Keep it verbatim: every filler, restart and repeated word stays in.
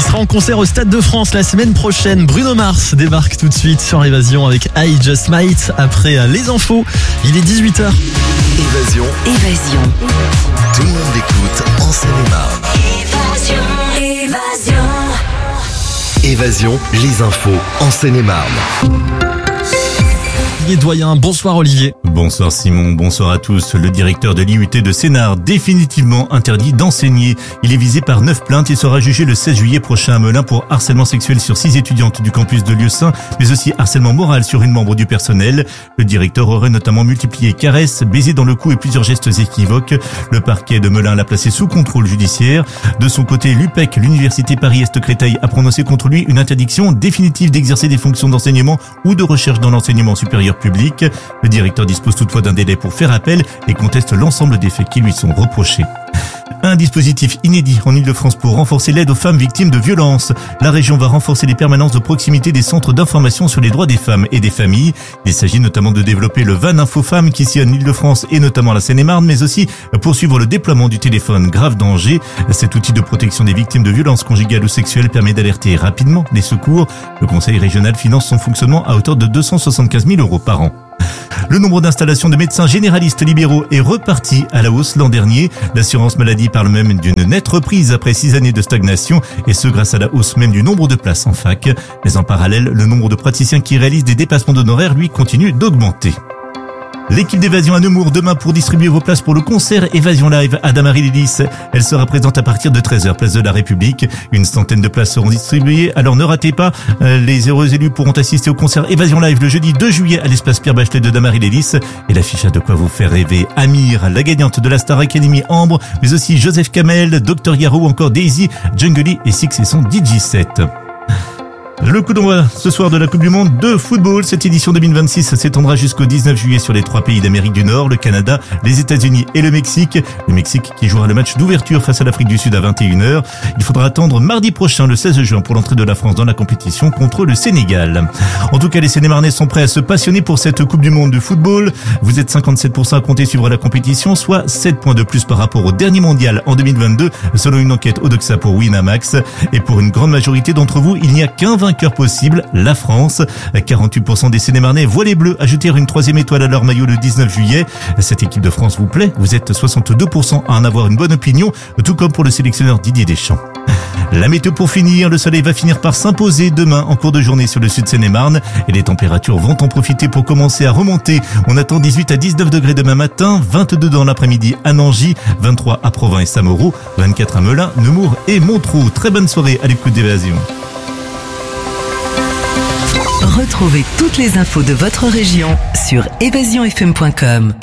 Il sera en concert au Stade de France la semaine prochaine. Bruno Mars débarque tout de suite sur Évasion avec I Just Might. Après les infos, il est dix-huit heures. Évasion. Évasion. Tout le monde écoute en Seine-et-Marne. Évasion. Évasion. Évasion, les infos en Seine-et-Marne. Olivier Doyen, bonsoir Olivier. Bonsoir Simon, bonsoir à tous. Le directeur de l'I U T de Sénart, définitivement interdit d'enseigner. Il est visé par neuf plaintes et sera jugé le seize juillet prochain à Melun pour harcèlement sexuel sur six étudiantes du campus de Lieusaint, mais aussi harcèlement moral sur une membre du personnel. Le directeur aurait notamment multiplié caresses, baisers dans le cou et plusieurs gestes équivoques. Le parquet de Melun l'a placé sous contrôle judiciaire. De son côté, l'U P E C, l'Université Paris-Est-Créteil, a prononcé contre lui une interdiction définitive d'exercer des fonctions d'enseignement ou de recherche dans l'enseignement supérieur public. Le directeur dispose toutefois d'un délai pour faire appel et conteste l'ensemble des faits qui lui sont reprochés. Un dispositif inédit en Ile-de-France pour renforcer l'aide aux femmes victimes de violences. La région va renforcer les permanences de proximité des centres d'information sur les droits des femmes et des familles. Il s'agit notamment de développer le Van Info Femmes qui sillonne l'Ile-de-France et notamment la Seine-et-Marne, mais aussi poursuivre le déploiement du téléphone grave danger. Cet outil de protection des victimes de violences conjugales ou sexuelles permet d'alerter rapidement les secours. Le conseil régional finance son fonctionnement à hauteur de deux cent soixante-quinze mille euros par an. Le nombre d'installations de médecins généralistes libéraux est reparti à la hausse l'an dernier. L'assurance maladie parle même d'une nette reprise après six années de stagnation, et ce grâce à la hausse même du nombre de places en fac. Mais en parallèle, le nombre de praticiens qui réalisent des dépassements d'honoraires, lui, continue d'augmenter. L'équipe d'Évasion à Nemours demain pour distribuer vos places pour le concert Évasion Live à Damary-les-Lys. Elle sera présente à partir de treize heures, place de la République. Une centaine de places seront distribuées, alors ne ratez pas. Les heureux élus pourront assister au concert Évasion Live le jeudi deux juillet à l'espace Pierre Bachelet de Damary-les-Lys. Et l'affiche a de quoi vous faire rêver. Amir, la gagnante de la Star Academy Ambre, mais aussi Joseph Kamel, docteur Yaro ou encore Daisy, Jungly et Six et son D J set. Le coup d'envoi ce soir de la Coupe du Monde de football. Cette édition deux mille vingt-six s'étendra jusqu'au dix-neuf juillet sur les trois pays d'Amérique du Nord, le Canada, les États-Unis et le Mexique. Le Mexique qui jouera le match d'ouverture face à l'Afrique du Sud à vingt et une heures. Il faudra attendre mardi prochain, le seize juin, pour l'entrée de la France dans la compétition contre le Sénégal. En tout cas, les Seine-et-Marnais sont prêts à se passionner pour cette Coupe du Monde de football. Vous êtes cinquante-sept pour cent à compter suivre la compétition, soit sept points de plus par rapport au dernier mondial en deux mille vingt-deux, selon une enquête Odoxa pour Winamax. Et pour une grande majorité d'entre vous, il n'y a qu'un vainqueur possible, la France. quarante-huit pour cent des Seine-et-Marnais voient les Bleus ajouter une troisième étoile à leur maillot le dix-neuf juillet. Cette équipe de France vous plaît? Vous êtes soixante-deux pour cent à en avoir une bonne opinion, tout comme pour le sélectionneur Didier Deschamps. La météo pour finir, le soleil va finir par s'imposer demain en cours de journée sur le sud Seine-et-Marne et les températures vont en profiter pour commencer à remonter. On attend dix-huit à dix-neuf degrés demain matin, vingt-deux dans l'après-midi à Nangy, vingt-trois à Provins et Samoreau, vingt-quatre à Melun, Nemours et Montreux. Très bonne soirée à l'écoute d'Évasion. Retrouvez toutes les infos de votre région sur évasion f m point com.